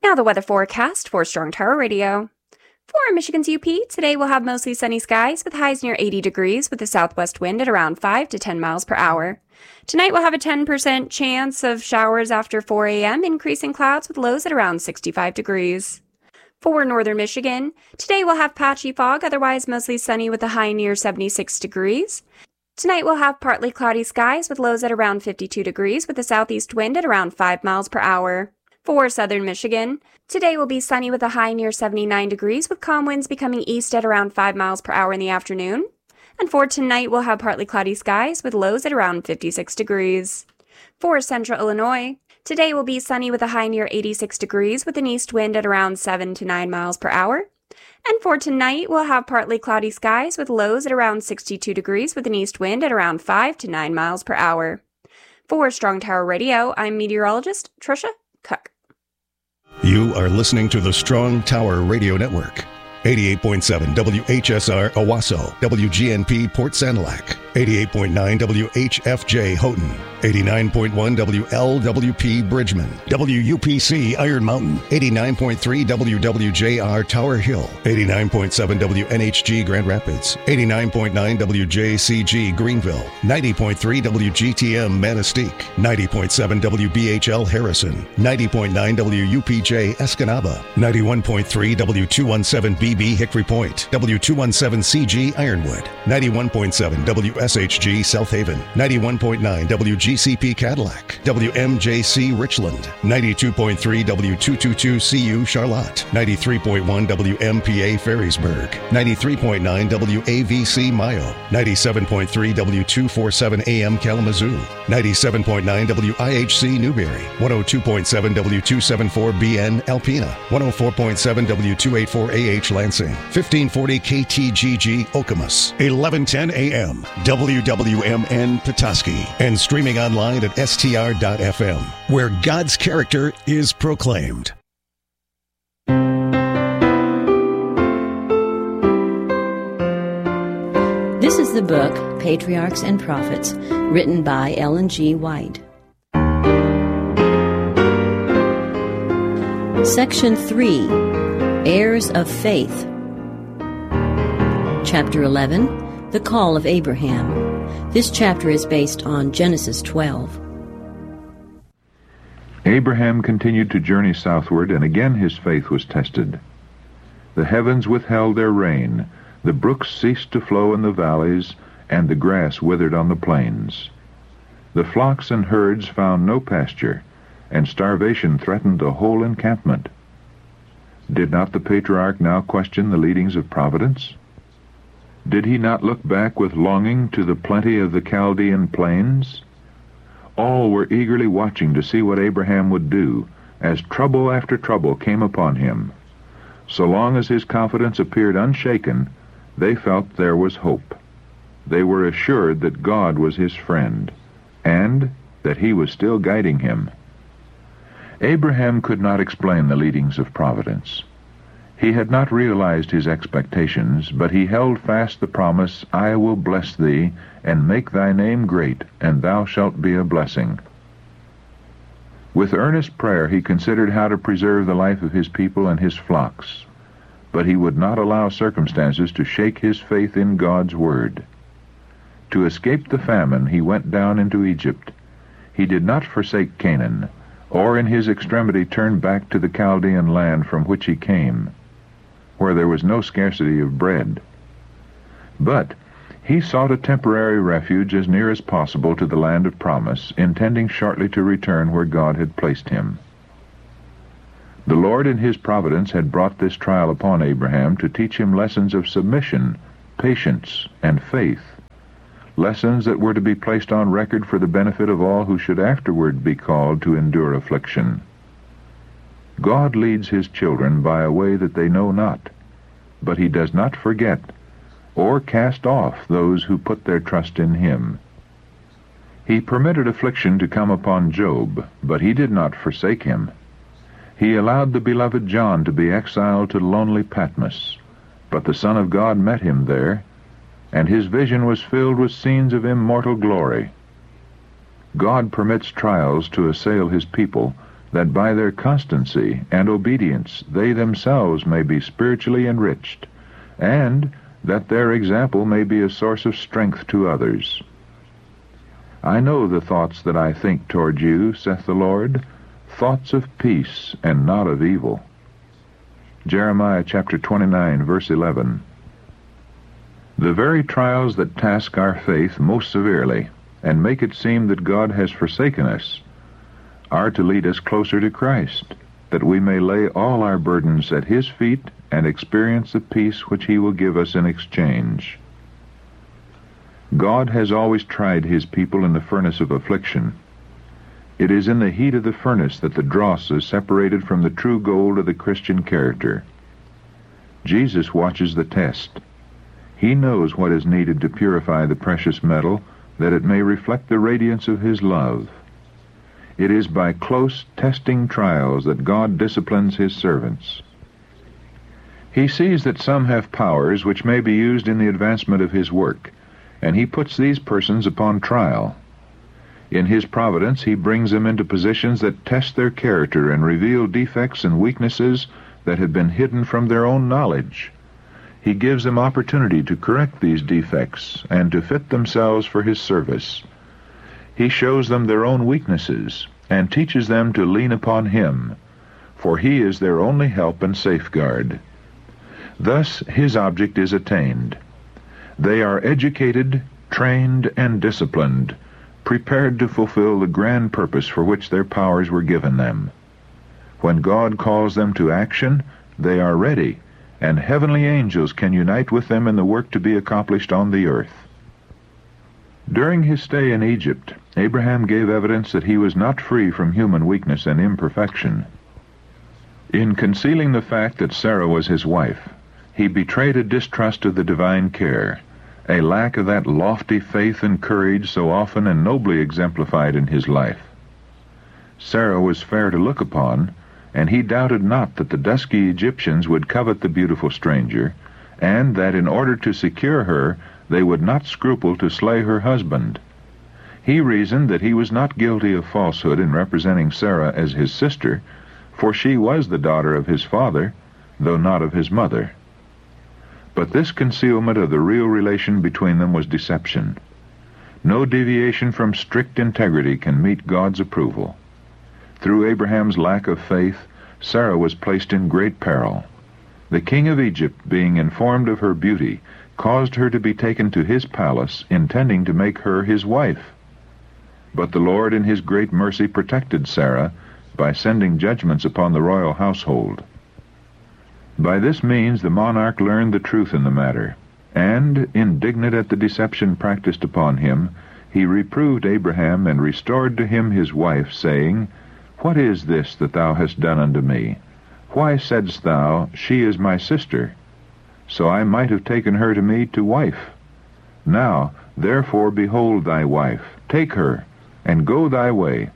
Now the weather forecast for Strong Tower Radio. For Michigan's UP, today we'll have mostly sunny skies with highs near 80 degrees with a southwest wind at around 5 to 10 miles per hour. Tonight we'll have a 10% chance of showers after 4 a.m., increasing clouds with lows at around 65 degrees. For northern Michigan, today we'll have patchy fog, otherwise mostly sunny with a high near 76 degrees. Tonight we'll have partly cloudy skies with lows at around 52 degrees with a southeast wind at around 5 miles per hour. For southern Michigan, today will be sunny with a high near 79 degrees with calm winds becoming east at around 5 miles per hour in the afternoon. And for tonight, we'll have partly cloudy skies with lows at around 56 degrees. For central Illinois, today will be sunny with a high near 86 degrees with an east wind at around 7 to 9 miles per hour. And for tonight, we'll have partly cloudy skies with lows at around 62 degrees with an east wind at around 5 to 9 miles per hour. For Strong Tower Radio, I'm meteorologist Trisha Cook. You are listening to the Strong Tower Radio Network. 88.7 WHSR Owasso, WGNP Port Sanilac, 88.9 WHFJ Houghton, 89.1 WLWP Bridgman, WUPC Iron Mountain, 89.3 WWJR Tower Hill, 89.7 WNHG Grand Rapids, 89.9 WJCG Greenville, 90.3 WGTM Manistee, 90.7 WBHL Harrison, 90.9 WUPJ Escanaba, 91.3 W217B Hickory Point, W217CG Ironwood, 91.7 WSHG South Haven, 91.9 WGCP Cadillac, WMJC Richland, 92.3 W222CU Charlotte, 93.1 WMPA Ferrisburg, 93.9 WAVC Mayo, 97.3 W247 AM Kalamazoo, 97.9 WIHC Newberry, 102.7 W274BN Alpena, 104.7 W284AH Lansing, 1540 KTGG Okemos, 1110 AM, WWMN Petoskey, and streaming online at str.fm, where God's character is proclaimed. This is the book, Patriarchs and Prophets, written by Ellen G. White. Section 3, Heirs of Faith. Chapter 11, The Call of Abraham. This chapter is based on Genesis 12. Abraham continued to journey southward, and again his faith was tested. The heavens withheld their rain, the brooks ceased to flow in the valleys, and the grass withered on the plains. The flocks and herds found no pasture, and starvation threatened the whole encampment. Did not the patriarch now question the leadings of providence? Did he not look back with longing to the plenty of the Chaldean plains? All were eagerly watching to see what Abraham would do, as trouble after trouble came upon him. So long as his confidence appeared unshaken, they felt there was hope. They were assured that God was his friend, and that he was still guiding him. Abraham could not explain the leadings of providence. He had not realized his expectations, but he held fast the promise, I will bless thee, and make thy name great, and thou shalt be a blessing. With earnest prayer he considered how to preserve the life of his people and his flocks, but he would not allow circumstances to shake his faith in God's word. To escape the famine he went down into Egypt. He did not forsake Canaan, or in his extremity turn back to the Chaldean land from which he came, where there was no scarcity of bread. But he sought a temporary refuge as near as possible to the land of promise, intending shortly to return where God had placed him. The Lord in his providence had brought this trial upon Abraham to teach him lessons of submission, patience, and faith, lessons that were to be placed on record for the benefit of all who should afterward be called to endure affliction. God leads his children by a way that they know not, but he does not forget or cast off those who put their trust in him. He permitted affliction to come upon Job, but he did not forsake him. He allowed the beloved John to be exiled to lonely Patmos, but the Son of God met him there, and his vision was filled with scenes of immortal glory. God permits trials to assail his people, that by their constancy and obedience they themselves may be spiritually enriched, and that their example may be a source of strength to others. I know the thoughts that I think toward you, saith the Lord, thoughts of peace and not of evil. Jeremiah chapter 29, verse 11. The very trials that task our faith most severely and make it seem that God has forsaken us are to lead us closer to Christ, that we may lay all our burdens at His feet and experience the peace which He will give us in exchange. God has always tried His people in the furnace of affliction. It is in the heat of the furnace that the dross is separated from the true gold of the Christian character. Jesus watches the test. He knows what is needed to purify the precious metal, that it may reflect the radiance of His love. It is by close testing trials that God disciplines His servants. He sees that some have powers which may be used in the advancement of His work, and He puts these persons upon trial. In His providence He brings them into positions that test their character and reveal defects and weaknesses that have been hidden from their own knowledge. He gives them opportunity to correct these defects and to fit themselves for His service. He shows them their own weaknesses and teaches them to lean upon Him, for He is their only help and safeguard. Thus His object is attained. They are educated, trained, and disciplined, prepared to fulfill the grand purpose for which their powers were given them. When God calls them to action, they are ready, and heavenly angels can unite with them in the work to be accomplished on the earth. During his stay in Egypt, Abraham gave evidence that he was not free from human weakness and imperfection. In concealing the fact that Sarah was his wife, he betrayed a distrust of the divine care, a lack of that lofty faith and courage so often and nobly exemplified in his life. Sarah was fair to look upon, and he doubted not that the dusky Egyptians would covet the beautiful stranger, and that in order to secure her, they would not scruple to slay her husband. He reasoned that he was not guilty of falsehood in representing Sarah as his sister, for she was the daughter of his father, though not of his mother. But this concealment of the real relation between them was deception. No deviation from strict integrity can meet God's approval. Through Abraham's lack of faith, Sarah was placed in great peril. The king of Egypt, being informed of her beauty, caused her to be taken to his palace, intending to make her his wife. But the Lord in His great mercy protected Sarah by sending judgments upon the royal household. By this means the monarch learned the truth in the matter, and, indignant at the deception practiced upon him, he reproved Abraham and restored to him his wife, saying, What is this that thou hast done unto me? Why saidst thou, She is my sister? So I might have taken her to me to wife. Now, therefore, behold thy wife, take her, and go thy way.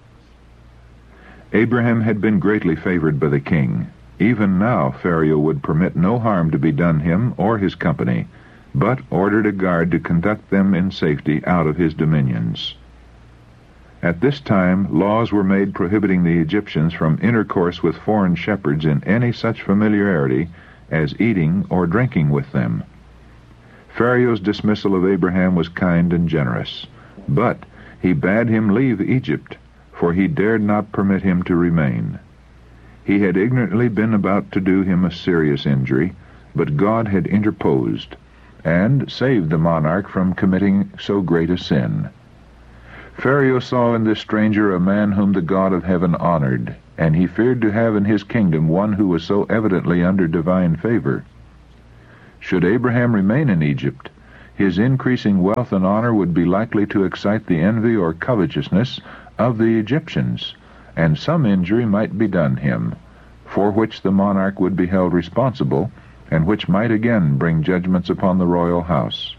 Abraham had been greatly favored by the king. Even now Pharaoh would permit no harm to be done him or his company, but ordered a guard to conduct them in safety out of his dominions. At this time laws were made prohibiting the Egyptians from intercourse with foreign shepherds in any such familiarity as eating or drinking with them. Pharaoh's dismissal of Abraham was kind and generous, but he bade him leave Egypt, for he dared not permit him to remain. He had ignorantly been about to do him a serious injury, but God had interposed, and saved the monarch from committing so great a sin. Pharaoh saw in this stranger a man whom the God of heaven honored, and he feared to have in his kingdom one who was so evidently under divine favor. Should Abraham remain in Egypt, his increasing wealth and honor would be likely to excite the envy or covetousness of the Egyptians, and some injury might be done him, for which the monarch would be held responsible, and which might again bring judgments upon the royal house.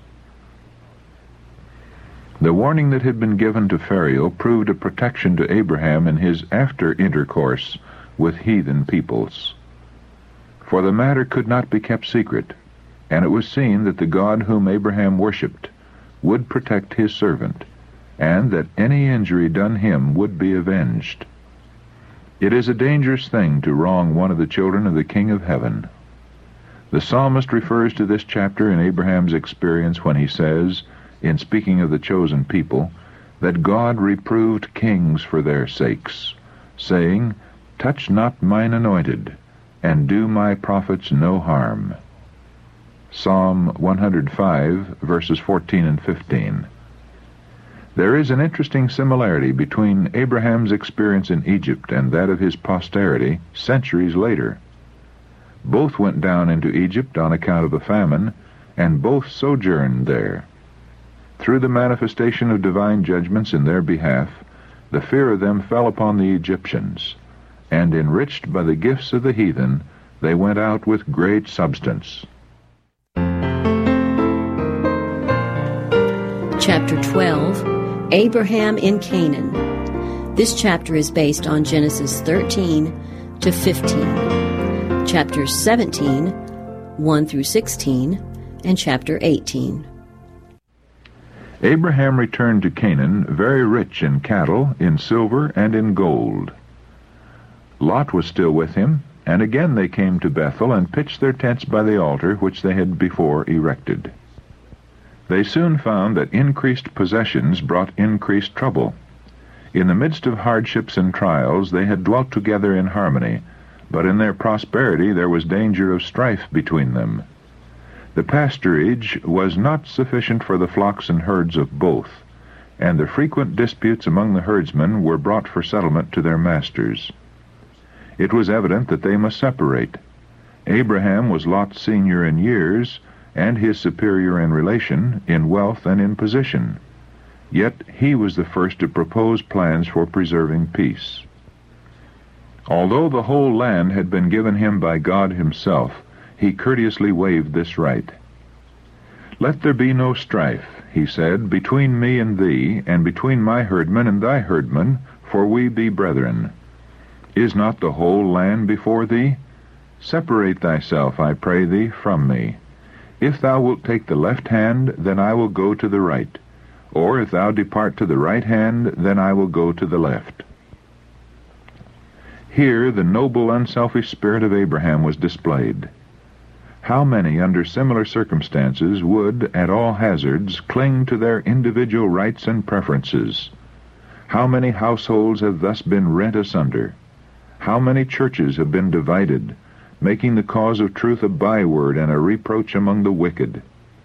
The warning that had been given to Pharaoh proved a protection to Abraham in his after-intercourse with heathen peoples. For the matter could not be kept secret, and it was seen that the God whom Abraham worshipped would protect his servant, and that any injury done him would be avenged. It is a dangerous thing to wrong one of the children of the King of Heaven. The psalmist refers to this chapter in Abraham's experience when he says, in speaking of the chosen people, that God reproved kings for their sakes, saying, "Touch not mine anointed, and do my prophets no harm." Psalm 105, verses 14 and 15. There is an interesting similarity between Abraham's experience in Egypt and that of his posterity centuries later. Both went down into Egypt on account of a famine, and both sojourned there. Through the manifestation of divine judgments in their behalf, the fear of them fell upon the Egyptians, and enriched by the gifts of the heathen, they went out with great substance. Chapter 12, Abraham in Canaan. This chapter is based on Genesis 13 to 15, chapters 17, 1 through 16, and chapter 18. Abraham returned to Canaan very rich in cattle, in silver, and in gold. Lot was still with him, and again they came to Bethel and pitched their tents by the altar which they had before erected. They soon found that increased possessions brought increased trouble. In the midst of hardships and trials they had dwelt together in harmony, but in their prosperity there was danger of strife between them. The pasturage was not sufficient for the flocks and herds of both, and the frequent disputes among the herdsmen were brought for settlement to their masters. It was evident that they must separate. Abraham was Lot's senior in years, and his superior in relation, in wealth and in position. Yet he was the first to propose plans for preserving peace. Although the whole land had been given him by God himself, he courteously waived this right. "Let there be no strife," he said, "between me and thee, and between my herdmen and thy herdmen, for we be brethren. Is not the whole land before thee? Separate thyself, I pray thee, from me. If thou wilt take the left hand, then I will go to the right. Or if thou depart to the right hand, then I will go to the left." Here the noble, unselfish spirit of Abraham was displayed. How many, under similar circumstances, would, at all hazards, cling to their individual rights and preferences? How many households have thus been rent asunder? How many churches have been divided, making the cause of truth a byword and a reproach among the wicked?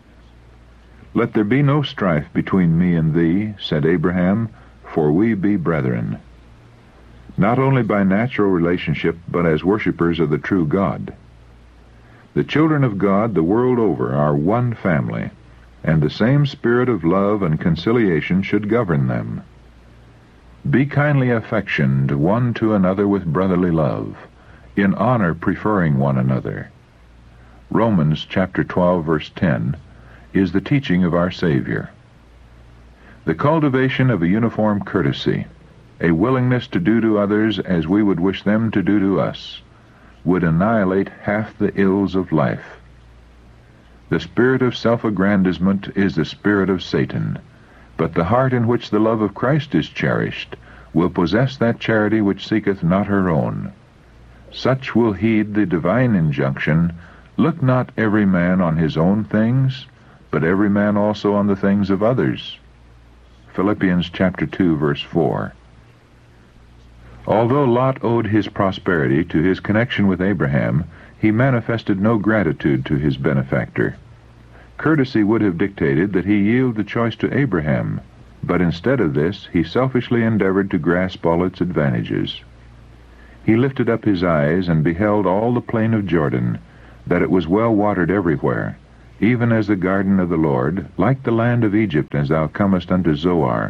"Let there be no strife between me and thee," said Abraham, "for we be brethren." Not only by natural relationship, but as worshippers of the true God. The children of God the world over are one family, and the same spirit of love and conciliation should govern them. Be kindly affectioned one to another with brotherly love, in honor preferring one another. Romans chapter 12, verse 10, is the teaching of our Savior. The cultivation of a uniform courtesy, a willingness to do to others as we would wish them to do to us, would annihilate half the ills of life. The spirit of self-aggrandizement is the spirit of Satan, but the heart in which the love of Christ is cherished will possess that charity which seeketh not her own. Such will heed the divine injunction, "Look not every man on his own things, but every man also on the things of others." Philippians chapter 2, verse 4. Although Lot owed his prosperity to his connection with Abraham, he manifested no gratitude to his benefactor. Courtesy would have dictated that he yield the choice to Abraham, but instead of this, he selfishly endeavored to grasp all its advantages. He lifted up his eyes and beheld all the plain of Jordan, that it was well watered everywhere, even as the garden of the Lord, like the land of Egypt as thou comest unto Zoar.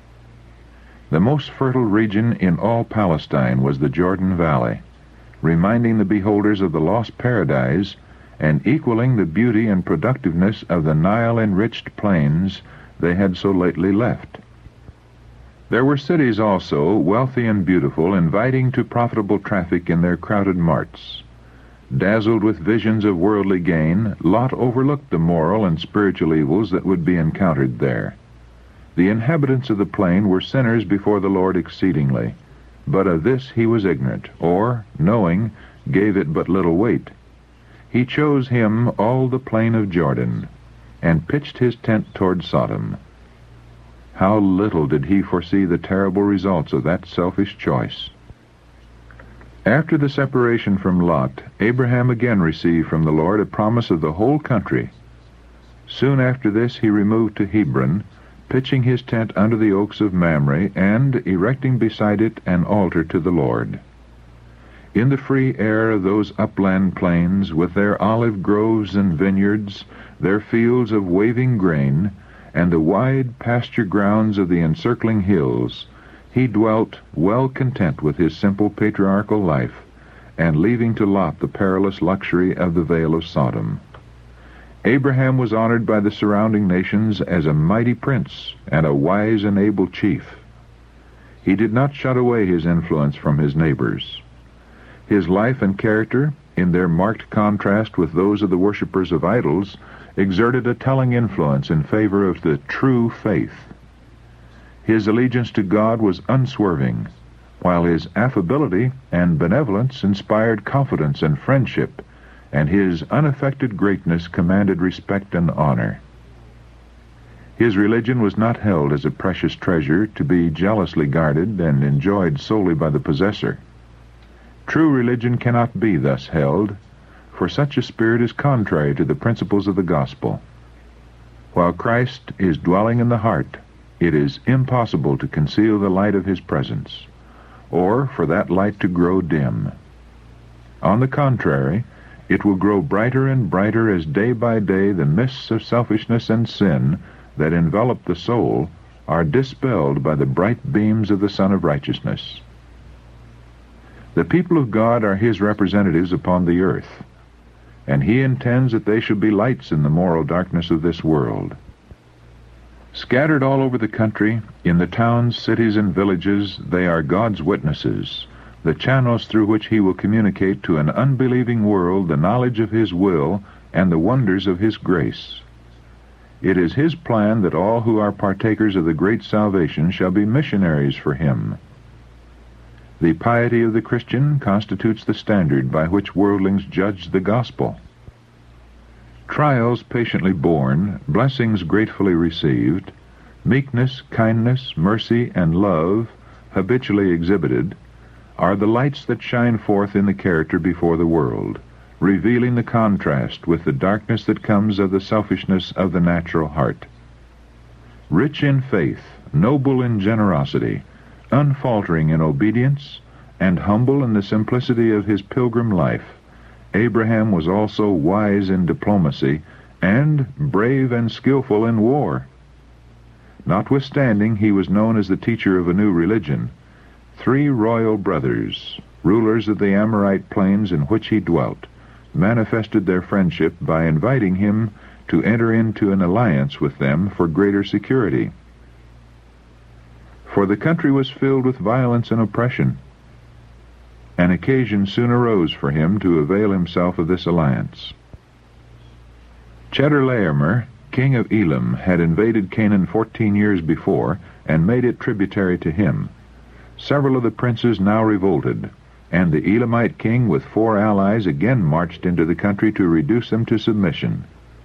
The most fertile region in all Palestine was the Jordan Valley, reminding the beholders of the lost paradise and equaling the beauty and productiveness of the Nile-enriched plains they had so lately left. There were cities also, wealthy and beautiful, inviting to profitable traffic in their crowded marts. Dazzled with visions of worldly gain, Lot overlooked the moral and spiritual evils that would be encountered there. The inhabitants of the plain were sinners before the Lord exceedingly, but of this he was ignorant, or, knowing, gave it but little weight. He chose him all the plain of Jordan, and pitched his tent toward Sodom. How little did he foresee the terrible results of that selfish choice. After the separation from Lot, Abraham again received from the Lord a promise of the whole country. Soon after this he removed to Hebron, pitching his tent under the oaks of Mamre, and erecting beside it an altar to the Lord. In the free air of those upland plains, with their olive groves and vineyards, their fields of waving grain, and the wide pasture grounds of the encircling hills, he dwelt well content with his simple patriarchal life, and leaving to Lot the perilous luxury of the Vale of Sodom. Abraham was honored by the surrounding nations as a mighty prince and a wise and able chief. He did not shut away his influence from his neighbors. His life and character, in their marked contrast with those of the worshippers of idols, exerted a telling influence in favor of the true faith. His allegiance to God was unswerving, while his affability and benevolence inspired confidence and friendship, and his unaffected greatness commanded respect and honor. His religion was not held as a precious treasure to be jealously guarded and enjoyed solely by the possessor. True religion cannot be thus held, for such a spirit is contrary to the principles of the gospel. While Christ is dwelling in the heart, it is impossible to conceal the light of his presence, or for that light to grow dim. On the contrary, it will grow brighter and brighter as day by day the mists of selfishness and sin that envelop the soul are dispelled by the bright beams of the Sun of Righteousness. The people of God are his representatives upon the earth, and he intends that they should be lights in the moral darkness of this world. Scattered all over the country, in the towns, cities, and villages, they are God's witnesses, the channels through which he will communicate to an unbelieving world the knowledge of his will and the wonders of his grace. It is his plan that all who are partakers of the great salvation shall be missionaries for him. The piety of the Christian constitutes the standard by which worldlings judge the gospel. Trials patiently borne, blessings gratefully received, meekness, kindness, mercy, and love habitually exhibited, are the lights that shine forth in the character before the world, revealing the contrast with the darkness that comes of the selfishness of the natural heart. Rich in faith, noble in generosity, unfaltering in obedience, and humble in the simplicity of his pilgrim life, Abraham was also wise in diplomacy, and brave and skillful in war. Notwithstanding he was known as the teacher of a new religion, 3 royal brothers, rulers of the Amorite plains in which he dwelt, manifested their friendship by inviting him to enter into an alliance with them for greater security. For the country was filled with violence and oppression. An occasion soon arose for him to avail himself of this alliance. Chedorlaomer, king of Elam, had invaded Canaan 14 years before and made it tributary to him. Several of the princes now revolted, and the Elamite king with 4 allies again marched into the country to reduce them to submission.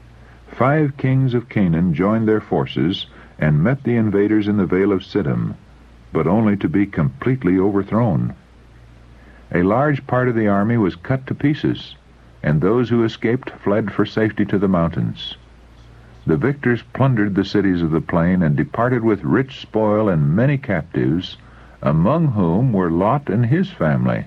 5 kings of Canaan joined their forces and met the invaders in the Vale of Siddim, but only to be completely overthrown. A large part of the army was cut to pieces, and those who escaped fled for safety to the mountains. The victors plundered the cities of the plain and departed with rich spoil and many captives, among whom were Lot and his family.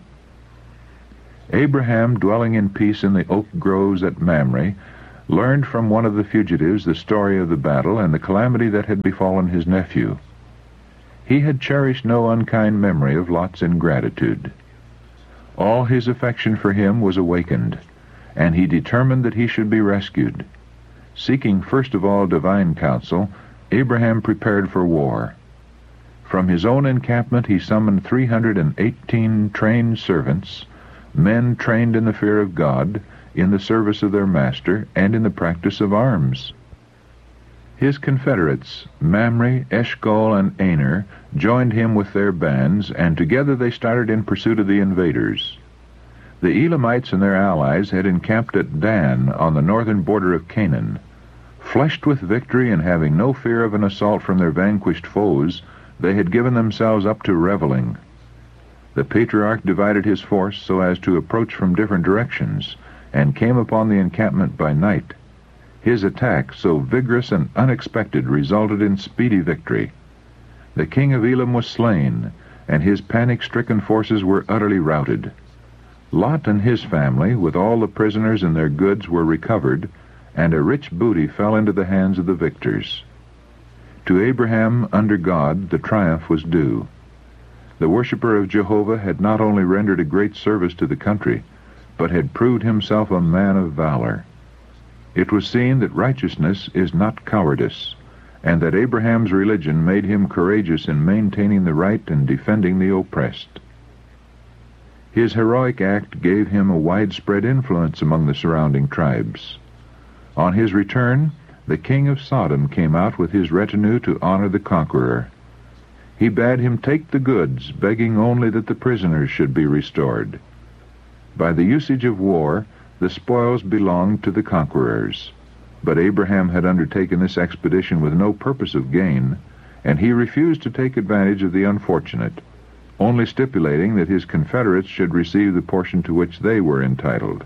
Abraham, dwelling in peace in the oak groves at Mamre, learned from one of the fugitives the story of the battle and the calamity that had befallen his nephew. He had cherished no unkind memory of Lot's ingratitude. All his affection for him was awakened, and he determined that he should be rescued. Seeking first of all divine counsel, Abraham prepared for war. From his own encampment he summoned 318 trained servants, men trained in the fear of God, in the service of their master, and in the practice of arms. His confederates, Mamre, Eshcol, and Aner, joined him with their bands, and together they started in pursuit of the invaders. The Elamites and their allies had encamped at Dan on the northern border of Canaan. Flushed with victory and having no fear of an assault from their vanquished foes, they had given themselves up to reveling. The patriarch divided his force so as to approach from different directions, and came upon the encampment by night. His attack, so vigorous and unexpected, resulted in speedy victory. The king of Elam was slain, and his panic-stricken forces were utterly routed. Lot and his family, with all the prisoners and their goods, were recovered, and a rich booty fell into the hands of the victors. To Abraham, under God, the triumph was due. The worshipper of Jehovah had not only rendered a great service to the country, but had proved himself a man of valor. It was seen that righteousness is not cowardice, and that Abraham's religion made him courageous in maintaining the right and defending the oppressed. His heroic act gave him a widespread influence among the surrounding tribes. On his return, the king of Sodom came out with his retinue to honor the conqueror. He bade him take the goods, begging only that the prisoners should be restored. By the usage of war, the spoils belonged to the conquerors. But Abraham had undertaken this expedition with no purpose of gain, and he refused to take advantage of the unfortunate, only stipulating that his confederates should receive the portion to which they were entitled.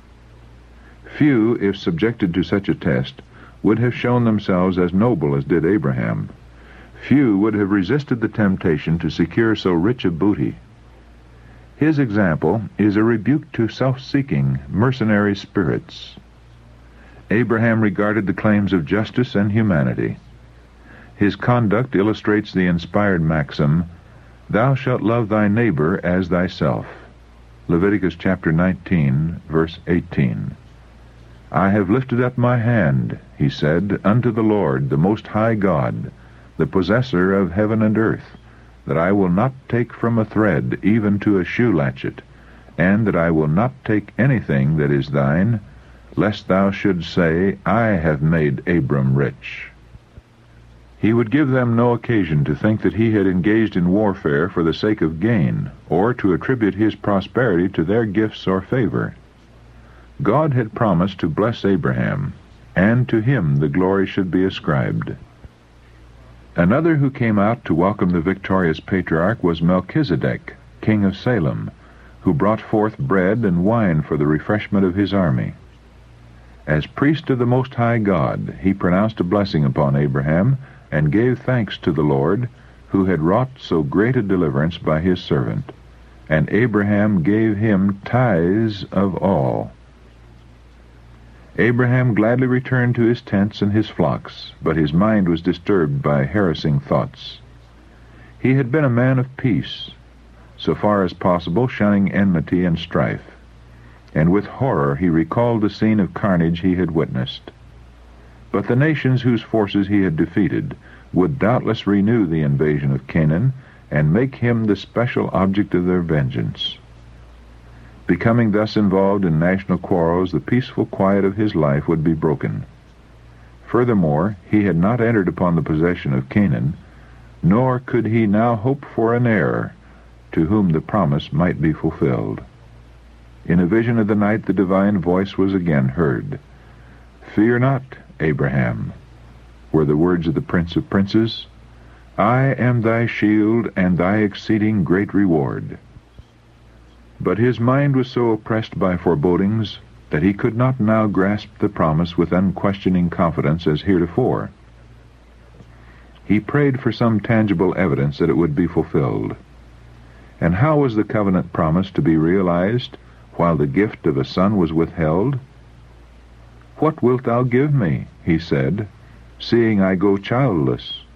Few, if subjected to such a test, would have shown themselves as noble as did Abraham. Few would have resisted the temptation to secure so rich a booty. His example is a rebuke to self-seeking, mercenary spirits. Abraham regarded the claims of justice and humanity. His conduct illustrates the inspired maxim, "Thou shalt love thy neighbor as thyself." Leviticus chapter 19, verse 18. "I have lifted up my hand," he said, "unto the Lord, the Most High God, the possessor of heaven and earth, that I will not take from a thread even to a shoe latchet, and that I will not take anything that is thine, lest thou shouldst say, I have made Abram rich." He would give them no occasion to think that he had engaged in warfare for the sake of gain, or to attribute his prosperity to their gifts or favor. God had promised to bless Abraham, and to him the glory should be ascribed. Another who came out to welcome the victorious patriarch was Melchizedek, king of Salem, who brought forth bread and wine for the refreshment of his army. As priest of the Most High God, he pronounced a blessing upon Abraham, and gave thanks to the Lord, who had wrought so great a deliverance by his servant. And Abraham gave him tithes of all. Abraham gladly returned to his tents and his flocks, but his mind was disturbed by harassing thoughts. He had been a man of peace, so far as possible shunning enmity and strife, and with horror he recalled the scene of carnage he had witnessed. But the nations whose forces he had defeated would doubtless renew the invasion of Canaan and make him the special object of their vengeance. Becoming thus involved in national quarrels, the peaceful quiet of his life would be broken. Furthermore, he had not entered upon the possession of Canaan, nor could he now hope for an heir to whom the promise might be fulfilled. In a vision of the night the divine voice was again heard. "Fear not, Abraham," were the words of the Prince of Princes. "I am thy shield and thy exceeding great reward." But his mind was so oppressed by forebodings that he could not now grasp the promise with unquestioning confidence as heretofore. He prayed for some tangible evidence that it would be fulfilled. And how was the covenant promise to be realized while the gift of a son was withheld? "What wilt thou give me," he said, "seeing I go childless?"